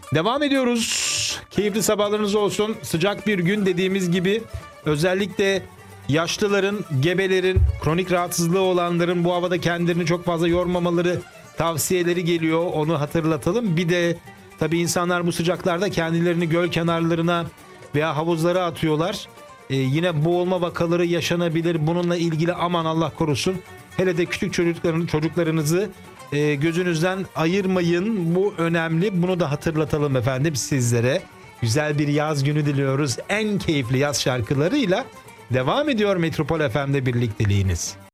Devam ediyoruz. Keyifli sabahlarınız olsun. Sıcak bir gün dediğimiz gibi özellikle yaşlıların, gebelerin, kronik rahatsızlığı olanların bu havada kendilerini çok fazla yormamaları tavsiyeleri geliyor. Onu hatırlatalım. Bir de tabii insanlar bu sıcaklarda kendilerini göl kenarlarına veya havuzlara atıyorlar. Yine boğulma vakaları yaşanabilir. Bununla ilgili aman Allah korusun. Hele de küçük çocuklarınızı gözünüzden ayırmayın. Bu önemli. Bunu da hatırlatalım efendim sizlere. Güzel bir yaz günü diliyoruz. En keyifli yaz şarkılarıyla devam ediyor Metropol FM'de birlikteliğiniz.